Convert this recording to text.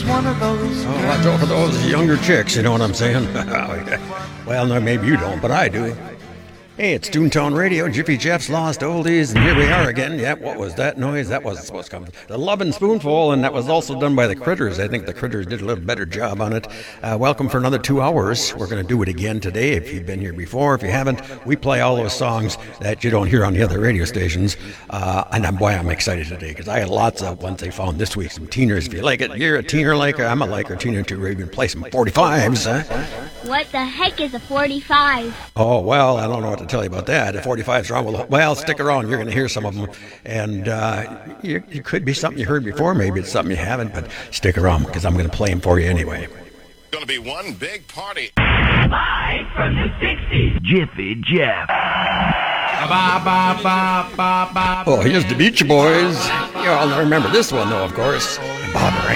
one of those. Oh, watch out for those younger chicks, you know what I'm saying? Well, no, maybe you don't, but I do. Hey, it's Toontown Radio, Jiffy Jeff's Lost Oldies, and here we are again. Yep, what was that noise? That wasn't supposed to come. The Lovin' Spoonful, and that was also done by the Critters. I think the Critters did a little better job on it. Welcome for another 2 hours. We're going to do it again today if you've been here before. If you haven't, we play all those songs that you don't hear on the other radio stations. And I'm excited today because I had lots of ones I found this week. Some teeners, if you like it. You're a teener liker. I'm a liker. Teener too. We're even play some 45s, huh? What the heck is a 45? Oh, well, I don't know what to tell you about that. If 45's wrong, well, stick around. You're going to hear some of them. And it could be something you heard before. Maybe it's something you haven't, but stick around because I'm going to play them for you anyway. It's going to be one big party. Live from the 60s, Jiffy Jeff. Oh, here's the Beach Boys. You all remember this one, though, of course. Bob Rain.